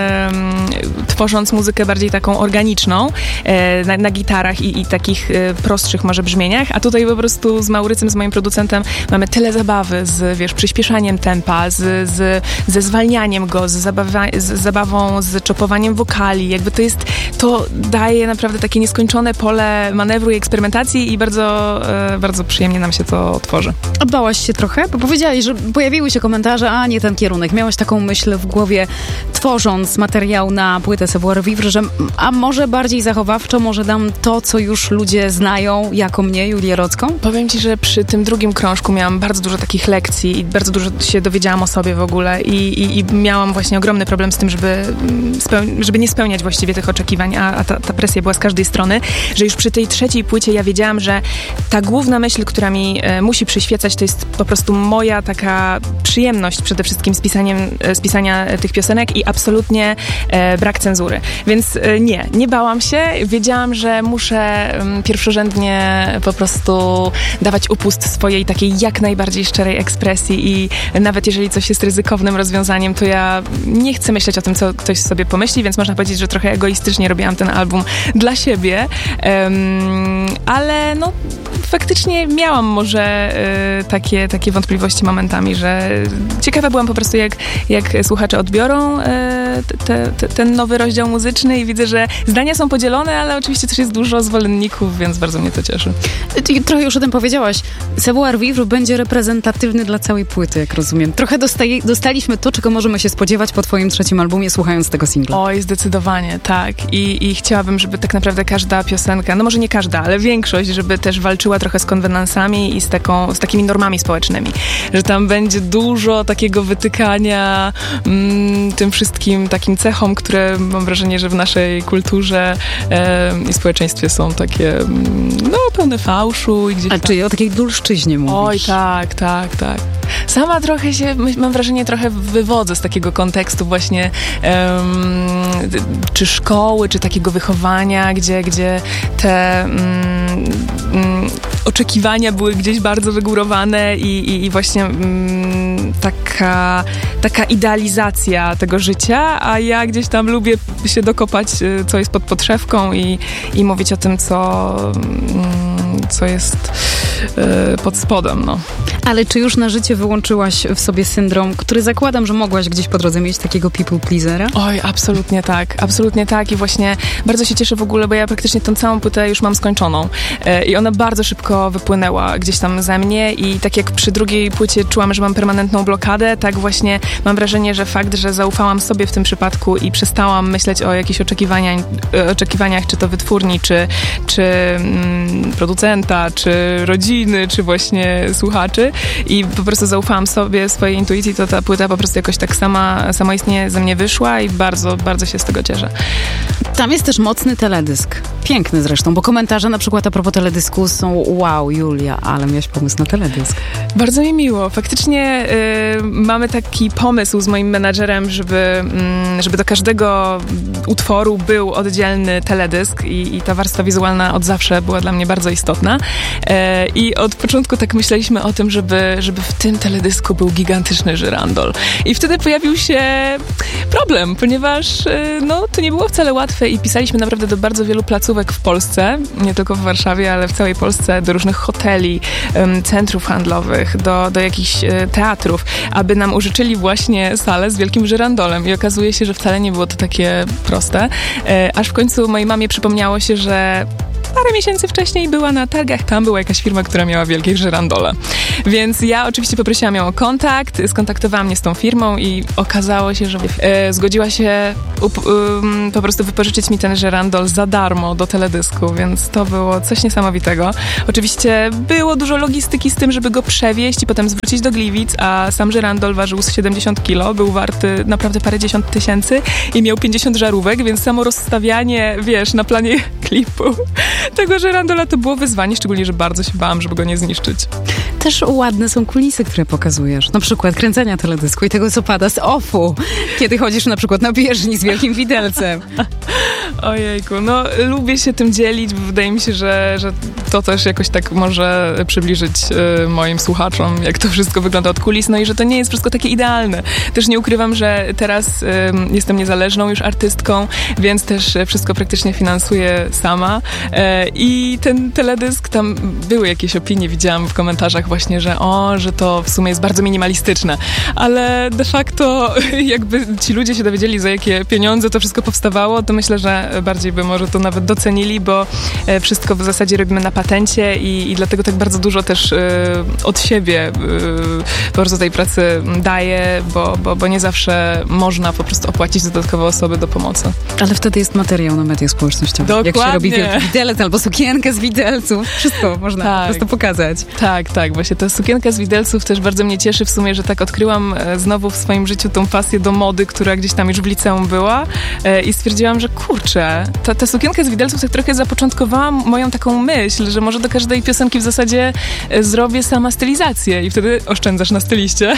tworząc muzykę bardziej taką organiczną e, na, na gitarach i, i takich e, prostszych może brzmieniach, a tutaj po prostu z Maurycem, z moim producentem mamy tyle zabawy z, wiesz, przyspieszaniem tempa, z, z, ze zwalnianiem go, z, zabawa, z zabawą, z czopowaniem wokali, jakby to jest, to daje naprawdę takie nieskończone pole manewru i eksperymentacji i bardzo, e, bardzo przyjemnie nam się to tworzy. A bałaś się trochę? Bo powiedziałaś, że pojawiły się komentarze, a nie ten kierunek. Miałaś taką myśl w głowie, tworząc materiał na płytę Savoir Vivre, że a może bardziej zachowawczo, może dam to, co już ludzie znają, jako mnie, Julię Rocką? Powiem ci, że przy tym drugim krążku miałam bardzo dużo takich lekcji i bardzo dużo się dowiedziałam o sobie w ogóle i, i, i miałam właśnie ogromny problem z tym, żeby, speł- żeby nie spełniać właściwie tych oczekiwań, a, a ta, ta presja była z każdej strony, że już przy tej trzeciej płycie ja wiedziałam, że ta główna myśl, która mi e, musi przyświecać, to jest po prostu moja taka przyjemność przede wszystkim z, pisaniem, e, z pisania tych piosenek i absolutnie e, brak cenzury. Więc e, nie, nie bałam się. Wiedziałam, że muszę m, pierwszorzędnie po prostu dawać upust swojej takiej jak najbardziej szczerej ekspresji i nawet jeżeli coś jest ryzykownym rozwiązaniem, to ja nie chcę myśleć o tym, co ktoś sobie pomyśli, więc można powiedzieć, że trochę egoistycznie robiłam ten album dla siebie. Um, ale no faktycznie miałam może y, takie, takie wątpliwości momentami, że ciekawa byłam po prostu jak, jak słuchacze odbiorą y, te, te, ten nowy rozdział muzyczny i widzę, że zdania są podzielone, ale oczywiście też jest dużo zwolenników, więc bardzo mnie to cieszy. Ty trochę już o tym powiedziałaś. Savoir Vivre będzie reprezentatywny dla całej płyty, jak rozumiem. Trochę dostaje, dostaliśmy to, czego możemy się spodziewać po twoim trzecim albumie, słuchając tego singla. Oj, zdecydowanie, tak. I, i chciałabym, żeby tak naprawdę każda piosenka, no może nie każda, ale większość, żeby też walczyła trochę z konwenansami i z, taką, z takimi normami społecznymi. Że tam będzie dużo takiego wytykania mm, tym wszystkim takim cechom, które mam wrażenie, że w naszej kulturze e, i społeczeństwie są takie mm, no pełne fałszu. I gdzieś A czyli o takiej dulszczyźnie mówisz? Oj, tak, tak, tak. Sama trochę się, mam wrażenie, trochę wywodzę z takiego kontekstu właśnie um, czy szkoły, czy takiego wychowania, gdzie, gdzie te um, um, oczekiwania były gdzieś bardzo wygórowane i, i, i właśnie um, taka, taka idealizacja tego życia, a ja gdzieś tam lubię się dokopać, co jest pod podszewką i, i mówić o tym, co, um, co jest y, pod spodem, no. Ale czy już na życie wyłączyłaś w sobie syndrom, który zakładam, że mogłaś gdzieś po drodze mieć takiego people pleasera? Oj, absolutnie tak, absolutnie tak i właśnie bardzo się cieszę w ogóle, bo ja praktycznie tą całą płytę już mam skończoną e, i ona bardzo szybko wypłynęła gdzieś tam ze mnie i tak jak przy drugiej płycie czułam, że mam permanentną blokadę, tak właśnie mam wrażenie, że fakt, że zaufałam sobie w tym przypadku i przestałam myśleć o jakichś oczekiwania, oczekiwaniach, czy to wytwórni, czy, czy mm, producenta, czy rodziny, czy właśnie słuchaczy, płyty i po prostu zaufałam sobie, swojej intuicji, to ta płyta po prostu jakoś tak sama, samoistnie ze mnie wyszła i bardzo, bardzo się z tego cieszę. Tam jest też mocny teledysk. Piękny zresztą, bo komentarze na przykład a propos teledysku są: wow, Julia, ale miałaś pomysł na teledysk. Bardzo mi miło. Faktycznie y, mamy taki pomysł z moim menadżerem, żeby, y, żeby do każdego utworu był oddzielny teledysk i, i ta warstwa wizualna od zawsze była dla mnie bardzo istotna. Y, I od początku tak myśleliśmy o tym, żeby, żeby w tym teledysku był gigantyczny żyrandol. I wtedy pojawił się problem, ponieważ y, no, to nie było wcale łatwe i pisaliśmy naprawdę do bardzo wielu placówek w Polsce, nie tylko w Warszawie, ale w całej Polsce, do różnych hoteli, y, centrów handlowych, do, do jakichś y, teatrów, aby nam użyczyli właśnie salę z wielkim żyrandolem. I okazuje się, że wcale nie było to takie proste. Y, aż w końcu mojej mamie przypomniało się, że parę miesięcy wcześniej była na targach, tam była jakaś firma, która miała wielkie żyrandole. Więc ja oczywiście poprosiłam ją o kontakt, skontaktowałam mnie z tą firmą i okazało się, że e, zgodziła się up, um, po prostu wypożyczyć mi ten żyrandol za darmo do teledysku, więc to było coś niesamowitego. Oczywiście było dużo logistyki z tym, żeby go przewieźć i potem zwrócić do Gliwic, a sam żyrandol ważył siedemdziesiąt kilo, był warty naprawdę parędziesiąt tysięcy i miał pięćdziesiąt żarówek, więc samo rozstawianie, wiesz, na planie klipu tego żyrandola to było wyzwanie, szczególnie, że bardzo się bałam, żeby go nie zniszczyć. Też ładne są kulisy, które pokazujesz. Na przykład kręcenia teledysku i tego, co pada z offu, kiedy chodzisz na przykład na bieżni z wielkim widelcem. Ojejku, no lubię się tym dzielić, bo wydaje mi się, że, że to też jakoś tak może przybliżyć y, moim słuchaczom, jak to wszystko wygląda od kulis, no i że to nie jest wszystko takie idealne. Też nie ukrywam, że teraz y, jestem niezależną już artystką, więc też wszystko praktycznie finansuję sama. Y, I ten teledysk, tam były jakieś opinie, widziałam w komentarzach właśnie, że o, że to w sumie jest bardzo minimalistyczne, ale de facto jakby ci ludzie się dowiedzieli, za jakie pieniądze to wszystko powstawało, to myślę, że bardziej by może to nawet docenili, bo wszystko w zasadzie robimy na patencie i, i dlatego tak bardzo dużo też y, od siebie y, po prostu tej pracy daję, bo, bo, bo nie zawsze można po prostu opłacić dodatkowe osoby do pomocy. Ale wtedy jest materiał na mediach społecznościowych. Dokładnie. Jak się robi wielki widelec albo sukienkę z widelców. Wszystko można tak. po prostu pokazać. Tak, tak. Właśnie ta sukienka z widelców też bardzo mnie cieszy w sumie, że tak odkryłam znowu w swoim życiu tą pasję do mody, która gdzieś tam już w liceum była i stwierdziłam, że kurczę, ta, ta sukienka z widelców tak trochę zapoczątkowała moją taką myśl, że może do każdej piosenki w zasadzie zrobię sama stylizację i wtedy oszczędzasz na styliście.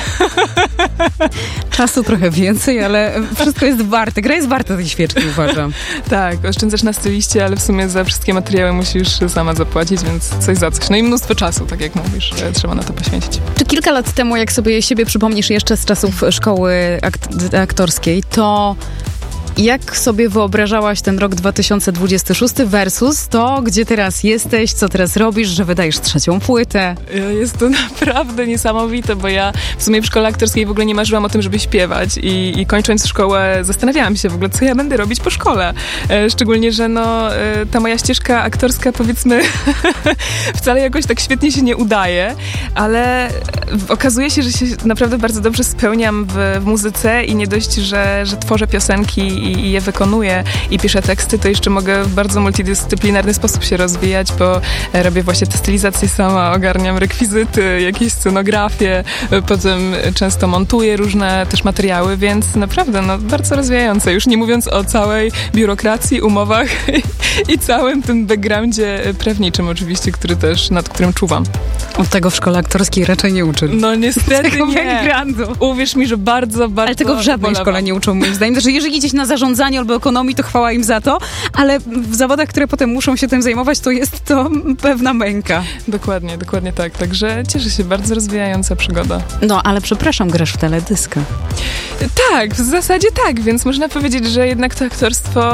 Czasu trochę więcej, ale wszystko jest warte. Gra jest warta tej świeczki, uważam. Tak, oszczędzasz na styliście, ale w sumie za wszystkie materiały musisz sama zapłacić, więc coś za coś. No i mnóstwo czasu, tak jak mówisz, trzeba na to poświęcić. Czy kilka lat temu, jak sobie siebie przypomnisz jeszcze z czasów szkoły akt- aktorskiej, to jak sobie wyobrażałaś ten rok dwa tysiące dwudziesty szósty versus to, gdzie teraz jesteś, co teraz robisz, że wydajesz trzecią płytę? Jest to naprawdę niesamowite, bo ja w sumie w szkole aktorskiej w ogóle nie marzyłam o tym, żeby śpiewać i, i kończąc szkołę zastanawiałam się w ogóle, co ja będę robić po szkole. E, szczególnie, że no, e, ta moja ścieżka aktorska, powiedzmy, wcale jakoś tak świetnie się nie udaje, ale okazuje się, że się naprawdę bardzo dobrze spełniam w, w muzyce i nie dość, że, że tworzę piosenki i je wykonuję i piszę teksty, to jeszcze mogę w bardzo multidyscyplinarny sposób się rozwijać, bo robię właśnie te stylizacje sama, ogarniam rekwizyty, jakieś scenografie, potem często montuję różne też materiały, więc naprawdę no, bardzo rozwijające. Już nie mówiąc o całej biurokracji, umowach i całym tym backgroundzie prawniczym oczywiście, który też, nad którym czuwam. Od tego w szkole aktorskiej raczej nie uczy. No niestety tego nie. Backgroundu. Uwierz mi, że bardzo, bardzo... Ale tego w żadnej bolewam. Szkole nie uczą, moim zdaniem. Że jeżeli gdzieś na zarządzanie albo ekonomii, to chwała im za to, ale w zawodach, które potem muszą się tym zajmować, to jest to pewna męka. Dokładnie, dokładnie tak. Także cieszę się, bardzo rozwijająca przygoda. No, ale przepraszam, grasz w teledyska. Tak, w zasadzie tak, więc można powiedzieć, że jednak to aktorstwo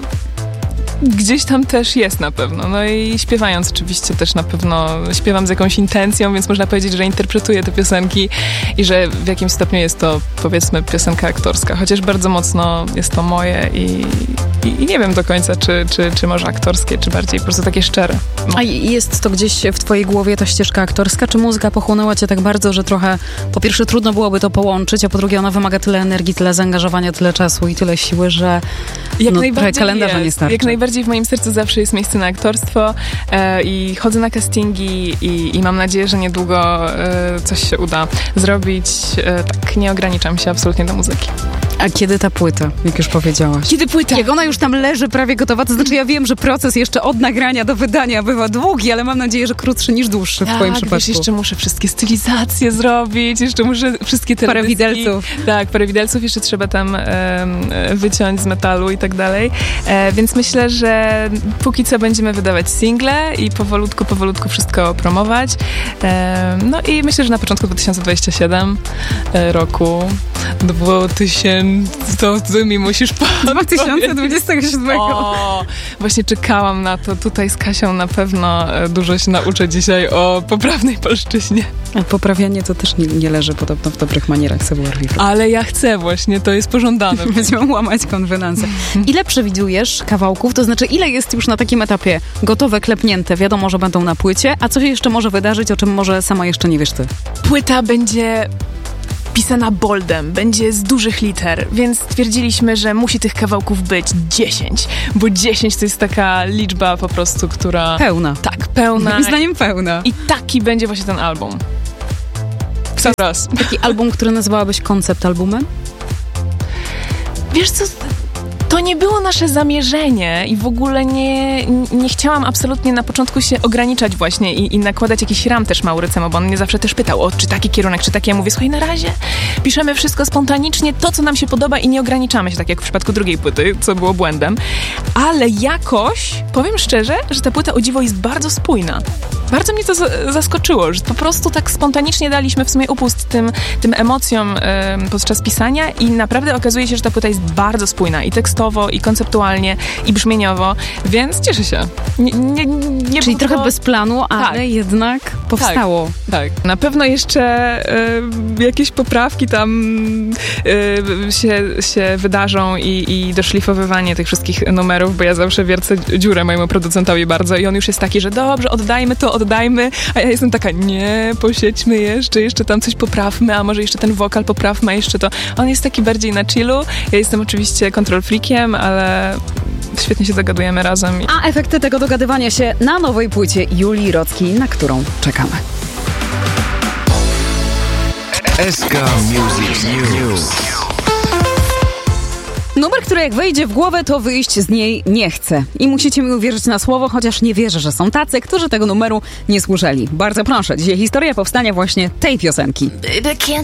gdzieś tam też jest na pewno. No i śpiewając oczywiście też na pewno śpiewam z jakąś intencją, więc można powiedzieć, że interpretuję te piosenki i że w jakimś stopniu jest to, powiedzmy, piosenka aktorska. Chociaż bardzo mocno jest to moje i, i, i nie wiem do końca, czy, czy, czy może aktorskie, czy bardziej po prostu takie szczere. No. A jest to gdzieś w twojej głowie ta ścieżka aktorska? Czy muzyka pochłonęła cię tak bardzo, że trochę po pierwsze trudno byłoby to połączyć, a po drugie ona wymaga tyle energii, tyle zaangażowania, tyle czasu i tyle siły, że jak no, trochę kalendarza jest. nie starczy? Jak najbardziej najbardziej w moim sercu zawsze jest miejsce na aktorstwo e, i chodzę na castingi i, i mam nadzieję, że niedługo e, coś się uda zrobić. E, tak, nie ograniczam się absolutnie do muzyki. A kiedy ta płyta, jak już powiedziałaś? Kiedy płyta? Jak ona już tam leży prawie gotowa, to znaczy ja wiem, że proces jeszcze od nagrania do wydania bywa długi, ale mam nadzieję, że krótszy niż dłuższy w tak, twoim przypadku. Wiesz, jeszcze muszę wszystkie stylizacje zrobić, jeszcze muszę wszystkie te parę widelców. Tak, parę widelców jeszcze trzeba tam e, wyciąć z metalu i tak dalej. E, więc myślę, że póki co będziemy wydawać single i powolutku, powolutku wszystko promować. E, no i myślę, że na początku dwa tysiące dwudziestego siódmego e, roku dwa tysiące to ty mi musisz dwa tysiące dwudziestego siódmego O, właśnie czekałam na to. Tutaj z Kasią na pewno dużo się nauczę dzisiaj o poprawnej polszczyźnie. A poprawianie to też nie, nie leży podobno w dobrych manierach savoir-vivre. Ale ja chcę właśnie, to jest pożądane. Będziemy łamać konwenanse. Ile przewidujesz kawałków? To znaczy, ile jest już na takim etapie gotowe, klepnięte? Wiadomo, że będą na płycie. A co się jeszcze może wydarzyć, o czym może sama jeszcze nie wiesz ty? Płyta będzie pisana boldem, będzie z dużych liter, więc stwierdziliśmy, że musi tych kawałków być dziesięć, bo dziesięć to jest taka liczba po prostu, która... Pełna. Tak, pełna. Moim zdaniem pełna. I taki będzie właśnie ten album. Co raz. Taki album, który nazywałabyś koncept albumem? Wiesz co... To nie było nasze zamierzenie i w ogóle nie, nie chciałam absolutnie na początku się ograniczać właśnie i, i nakładać jakiś ram też Maurycemu, bo on mnie zawsze też pytał, o czy taki kierunek, czy taki. Ja mówię, słuchaj, na razie piszemy wszystko spontanicznie, to co nam się podoba i nie ograniczamy się, tak jak w przypadku drugiej płyty, co było błędem. Ale jakoś, powiem szczerze, że ta płyta o dziwo jest bardzo spójna. Bardzo mnie to z- zaskoczyło, że po prostu tak spontanicznie daliśmy w sumie upust tym, tym emocjom y, podczas pisania i naprawdę okazuje się, że ta płyta jest bardzo spójna i tekstowo, i konceptualnie, i brzmieniowo, więc cieszę się. Nie, nie, nie Czyli było... trochę bez planu, ale tak. jednak powstało. Tak, tak. Na pewno jeszcze y, jakieś poprawki tam y, się, się wydarzą i, i doszlifowywanie tych wszystkich numerów, bo ja zawsze wiercę dziurę mojemu producentowi bardzo i on już jest taki, że dobrze, oddajmy to, oddajmy, a ja jestem taka, nie, posiedźmy jeszcze, jeszcze tam coś poprawmy, a może jeszcze ten wokal poprawmy, a jeszcze to. On jest taki bardziej na chillu, ja jestem oczywiście control freakiem, ale świetnie się dogadujemy razem. A efekty tego dogadywania się na nowej płycie Julii Rockiej, na którą czekamy. S K Music News. Numer, który jak wejdzie w głowę, to wyjść z niej nie chce. I musicie mi uwierzyć na słowo, chociaż nie wierzę, że są tacy, którzy tego numeru nie słyszeli. Bardzo proszę, dzisiaj historia powstania właśnie tej piosenki. Baby, can't